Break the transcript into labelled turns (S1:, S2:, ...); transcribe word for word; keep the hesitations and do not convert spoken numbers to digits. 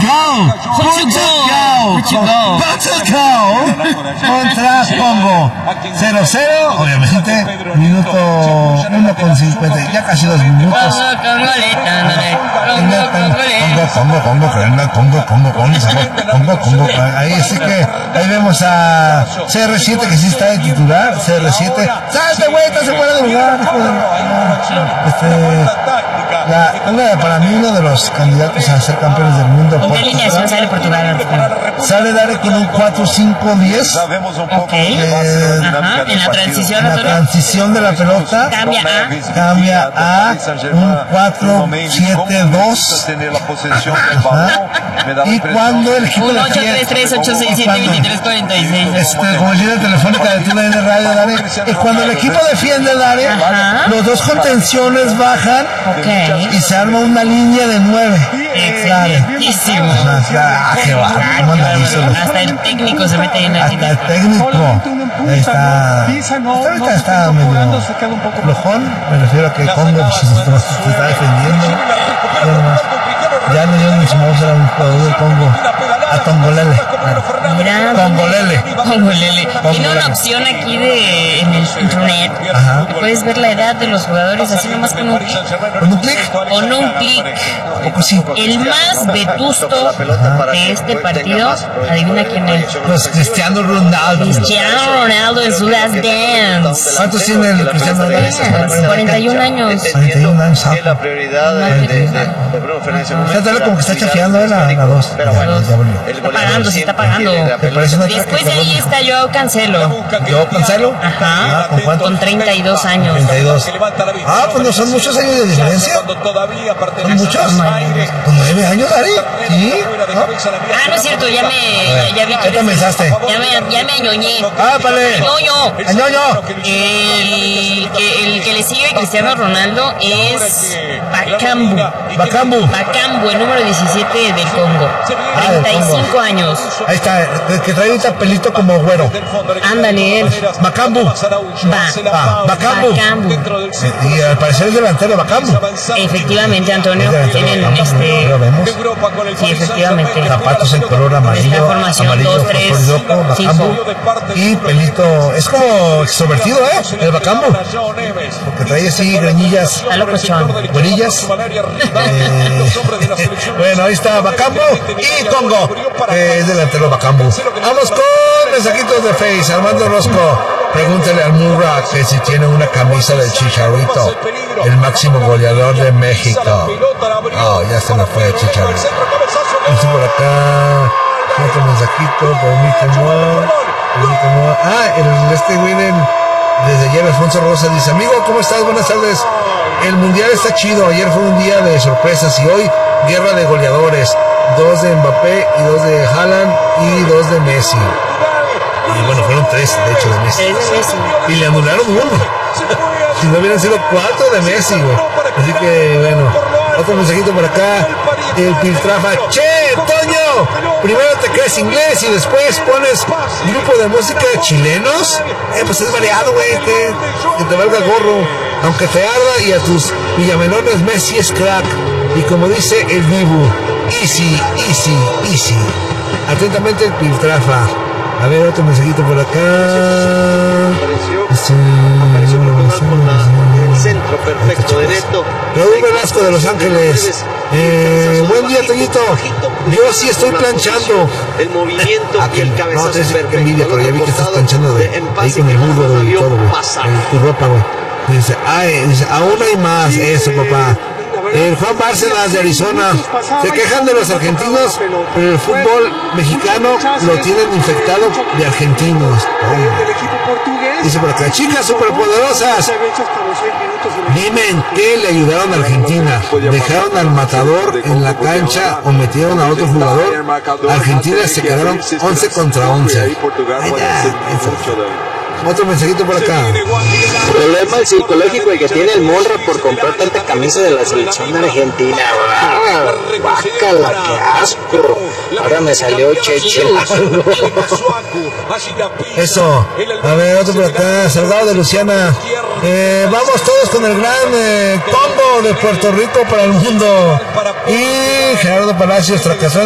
S1: Portugal, Portugal, Portugal contra Congo. cero cero, obviamente, minuto uno con cincuenta, ya casi dos minutos. Congo, Congo, Congo, Congo, Congo, Congo, Congo, ahí sí que, ahí vemos a C R siete que sí está de titular, C R siete, ¡salte güey, estás fuera de lugar! Este, la, una, para mí uno de los candidatos a ser campeones del mundo.
S2: ¿Con qué alineación sale Portugal?
S1: Sale Dare con un cuatro cinco diez.
S2: Ok. Eh, Ajá. En la transición,
S1: en la transición de la pelota
S2: cambia a
S1: cambia a un cuatro siete dos. Y cuando el equipo
S2: un ocho tres tres ocho seis siete veintitrés cuarenta y seis.
S1: Este, como línea telefónica de Tuna N Radio, Dare. Y cuando el equipo defiende, Dare, Ajá. los dos contenciones bajan.
S2: Okay.
S1: Y se arma una línea de nueve.
S2: Excelentísimo.
S1: Ah, qué va.
S2: Hasta el técnico se mete ahí en el
S1: Hasta el técnico. Ahí está. Ahorita está medio flojón. Me refiero a que Congo se está defendiendo. Ya no yo ni se me va a usar un jugador del Congo. A Tongolele.
S2: Mira.
S1: Tongolele.
S2: Tongolele. Tiene una opción aquí de en el internet.
S1: Ajá.
S2: Puedes ver la edad de los jugadores así nomás con un clic.
S1: ¿Con un clic?
S2: Con un clic.
S1: Poco sí.
S2: El más vetusto Ajá. de este partido, adivina quién es.
S1: Pues Cristiano Ronaldo.
S2: Cristiano Ronaldo en su Last Dance.
S1: ¿Cuántos tiene el Cristiano Ronaldo?
S2: cuarenta y un años.
S1: cuarenta y un años.
S3: Es la prioridad de, de, de Bruno Fernández.
S1: Fíjate como que está chafiando ¿eh? la dos.
S3: Pero bueno,
S2: está pagando, se está pagando. Después de ahí está Joao Cancelo.
S1: ¿Joao Cancelo?
S2: Ajá.
S1: ¿Con cuánto?
S2: Con treinta y dos años.
S1: treinta y dos. Ah, pues no son muchos años de diferencia. ¿Son muchos? ¿Con nueve años, Ari? ¿Sí? ¿No?
S2: Ah, no es cierto, ya me... Ya vi
S1: ¿Qué te pensaste?
S2: Ya me, ya me añoñé.
S1: Ah, vale.
S2: Añoño.
S1: Añoño.
S2: El que, el que le sigue a Cristiano Ronaldo es Bakambu.
S1: Bakambu.
S2: Bakambu, el número diecisiete del Congo. treinta y cinco años.
S1: Ahí está, el que trae un tapelito como güero.
S2: Ándale, él.
S1: Bakambu.
S2: Ba.
S1: Ah, Bakambu.
S2: Bakambu.
S1: Y al parecer es delantero Bakambu.
S2: Efectivamente, Antonio. Tienen este.
S1: ¿Lo vemos?
S2: Sí, efectivamente.
S1: Zapatos en color amarillo.
S2: Esta formación
S1: amarillo,
S2: dos tres
S1: Bakambu. Y pelito. Es como extrovertido, ¿eh? El Bakambu. Porque trae así greñillas.
S2: Está locochón.
S1: Güerillas. Eh, bueno, ahí está Bakambu y Congo. Eh, es delantero Bakambu. Vamos con mensajitos de Face. Armando Rosco. Pregúntale al Murra que si tiene una camisa del Chicharito, el máximo goleador de México. Oh, ya se me fue el Chicharito. Estoy por acá. Otro mensajito. Permíteme. Permíteme. Ah, el este güey desde ayer, Alfonso Rosa dice: amigo, ¿cómo estás? Buenas tardes. El mundial está chido. Ayer fue un día de sorpresas y hoy guerra de goleadores. Dos de Mbappé y dos de Haaland y dos de Messi. Y bueno, fueron tres, de hecho, de Messi.
S2: Tres de Messi.
S1: Y le anularon uno. Si no hubieran sido cuatro de Messi, güey. Así que, bueno, otro mensajito por acá. El Piltrafa. ¡Che, Toño! Primero te crees inglés y después pones grupo de música de chilenos. Eh, pues es variado, güey. Que, que te valga gorro. Aunque te arda y a tus villamenores Messi es crack. Y como dice el Dibu, easy, easy, easy. Atentamente el Piltrafa. A ver, otro mensajito por acá. Sí,
S3: apareció el centro perfecto de Neto.
S1: Raúl Velasco de Los Ángeles. Eh, buen día, Toñito. Yo sí estoy planchando.
S3: El movimiento
S1: ah, que,
S3: el cabezazo
S1: no, te
S3: perfecto.
S1: Qué envidia, pero ya vi que estás planchando de, ahí con el burro y todo, güey. Tu ropa, güey. Dice, ay, dice, aún hay más. Eso, papá. El Juan Bárcenas de Arizona. Se quejan de los argentinos, pero el fútbol mexicano lo tienen infectado de argentinos. Oh. Dice por acá, chicas superpoderosas, dime en qué le ayudaron a Argentina. ¿Dejaron al matador en la cancha o metieron a otro jugador? Argentina se quedaron once contra once. Ay, ya, otro mensajito por acá.
S4: Problema psicológico el que tiene el Monra por comprar tanta camisa de la selección argentina. Guácala, qué asco. Ahora me salió Cheche.
S1: Eso. A ver, otro por acá. Salgado de Luciana. Eh, vamos todos con el gran eh, combo de Puerto Rico para el mundo. Y Gerardo Palacios, fracasó